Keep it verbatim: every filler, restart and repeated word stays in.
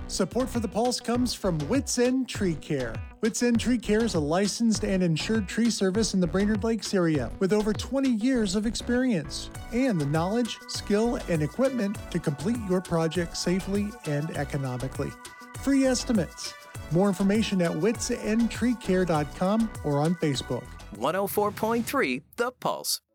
Support for The Pulse comes from Wits End Tree Care. Wits End Tree Care is a licensed and insured tree service in the Brainerd Lakes area with over twenty years of experience and the knowledge, skill, and equipment to complete your project safely and economically. Free estimates. More information at wits end tree care dot com or on Facebook. one oh four point three The Pulse.